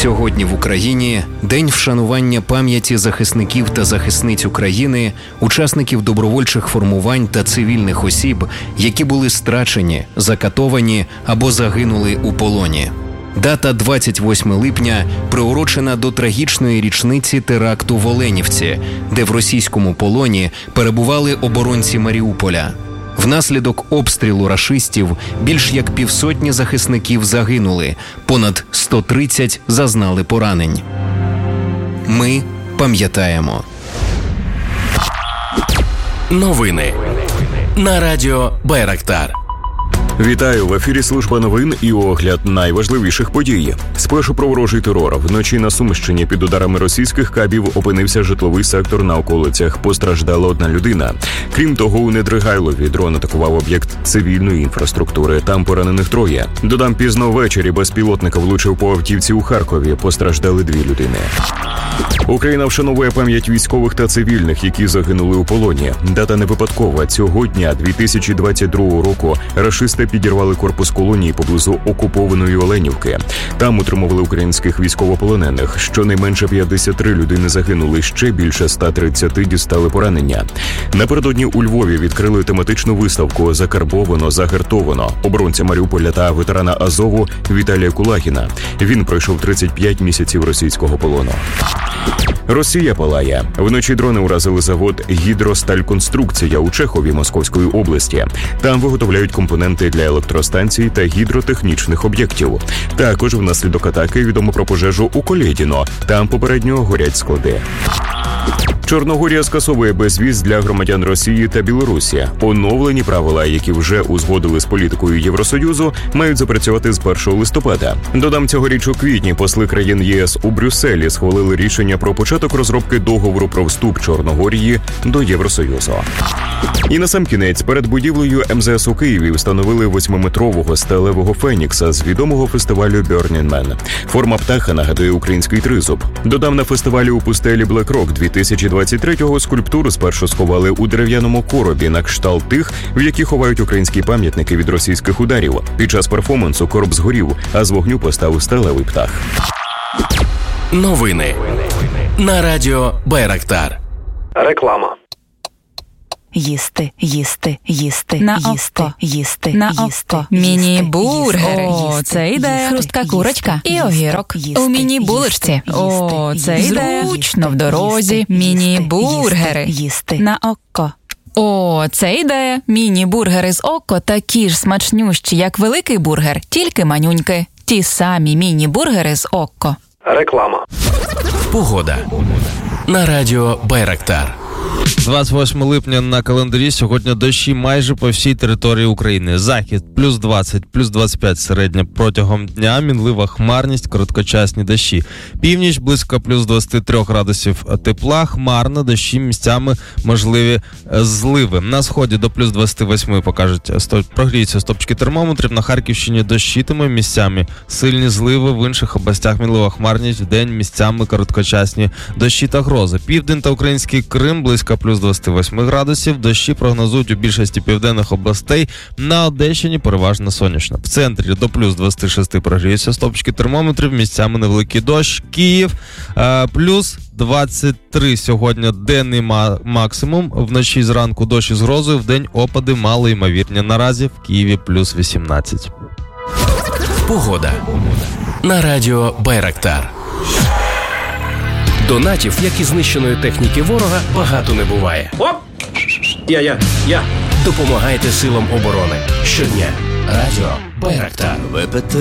Сьогодні в Україні день вшанування пам'яті захисників та захисниць України, учасників добровольчих формувань та цивільних осіб, які були страчені, закатовані або загинули у полоні. Дата 28 липня приурочена до трагічної річниці теракту в Оленівці, де в російському полоні перебували оборонці Маріуполя. Внаслідок обстрілу рашистів більш як 500 захисників загинули, понад 130 зазнали поранень. Ми пам'ятаємо. Новини на радіо Байрактар. Вітаю! В ефірі служба новин і огляд найважливіших подій. Спершу про ворожий терор. Вночі на Сумщині під ударами російських кабів опинився житловий сектор на околицях. Постраждала одна людина. Крім того, у Недригайлові дрон атакував об'єкт цивільної інфраструктури. Там поранених 3. Додам, пізно ввечері безпілотника влучив по автівці у Харкові. Постраждали 2 людини. Україна вшановує пам'ять військових та цивільних, які загинули у полоні. Дата не випадкова. Цього дня, 2022 року, рашисти підірвали корпус колонії поблизу окупованої Оленівки. Там утримували українських військовополонених. Щонайменше 53 людини загинули, ще більше 130 дістали поранення. Напередодні у Львові відкрили тематичну виставку «Закарбовано, загартовано» оборонця Маріуполя та ветерана Азову Віталія Кулагіна. Він пройшов 35 місяців російського полону. Росія палає. Вночі дрони уразили завод «Гідростальконструкція» у Чехові Московської області. Там виготовляють компоненти для електростанцій та гідротехнічних об'єктів. Також внаслідок атаки відомо про пожежу у Колєдіно. Там попередньо горять склади. Чорногорія скасовує безвіз для громадян Росії та Білорусі. Оновлені правила, які вже узгодили з політикою Євросоюзу, мають запрацювати з 1 листопада. Додам, цьогоріч у квітні посли країн ЄС у Брюсселі схвалили рішення про початок розробки договору про вступ Чорногорії до Євросоюзу. І насамкінець, перед будівлею МЗС у Києві встановили 8-метрового сталевого фенікса з відомого фестивалю Burning Man. Форма птаха нагадує український тризуб. Додам, на фестивалі у пустелі Black Rock 2023-го скульптуру спершу сховали у дерев'яному коробі на кшталт тих, в які ховають українські пам'ятники від російських ударів. Під час перформансу короб згорів, а з вогню постав сталевий птах. Новини на радіо Байрактар. Реклама. Їсти, їсти, їсти, на їсти, око, їсти, на їсти, око. Міні-бургер. О, це ідея. Хрустка курочка і огірок. У міні-булочці. О, це ідея. Зручно в дорозі. Міні-бургери. Їсти. На око. О, це ідея. Міні-бургери з око такі ж смачнющі, як великий бургер, тільки манюньки. Ті самі міні-бургери з око. Реклама. Погода на радіо Байрактар. 28 липня на календарі, сьогодні дощі майже по всій території України. Захід – плюс 20, плюс 25 середня протягом дня, мінлива хмарність, короткочасні дощі. Північ – близько плюс 23 градусів тепла, хмарно, дощі, місцями можливі зливи. На сході до плюс 28 прогріються стопчики термометрів, на Харківщині дощитиме, місцями сильні зливи, в інших областях мінлива хмарність, вдень місцями короткочасні дощі та грози. Південь та український Крим – близько плюс 28 градусів, дощі прогнозують у більшості південних областей, на Одещині переважно сонячно. В центрі до плюс 26 прогріються стопчики термометрів, місцями невеликий дощ. Київ плюс 23 сьогодні денний максимум, вночі зранку дощ із грозою, вдень опади малоймовірні. Наразі в Києві плюс 18. Погода на радіо Байрактар. Донатів, як і знищеної техніки ворога, багато не буває. Оп! Я. Допомагайте силам оборони. Щодня. Радіо Байрактар.